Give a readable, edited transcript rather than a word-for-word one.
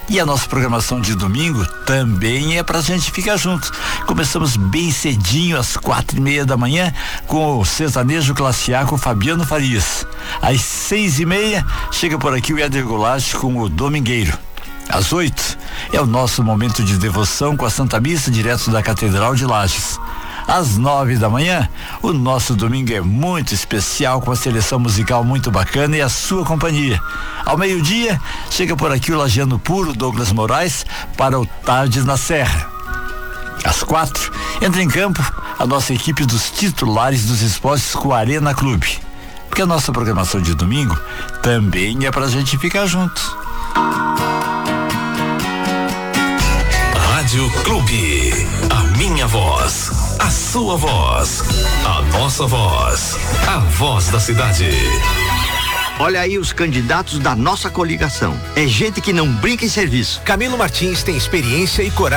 E a nossa programação de domingo também é pra gente ficar junto. Começamos bem cedinho, às 4:30 da manhã, com o sertanejo classe A com Fabiano Farias. Às 6:30, chega por aqui o Éder Goulart com o Domingueiro. Às 8 é o nosso momento de devoção com a Santa Missa direto da Catedral de Lages. Às 9 da manhã, o nosso domingo é muito especial, com a seleção musical muito bacana e a sua companhia. Ao meio-dia, chega por aqui o lagiano puro Douglas Moraes para o Tardes na Serra. Às 4, entra em campo a nossa equipe dos titulares dos esportes com a Arena Clube. Porque a nossa programação de domingo também é pra gente ficar junto. Rádio Clube, a minha voz, a sua voz, a nossa voz, a voz da cidade. Olha aí os candidatos da nossa coligação. É gente que não brinca em serviço. Camilo Martins tem experiência e coragem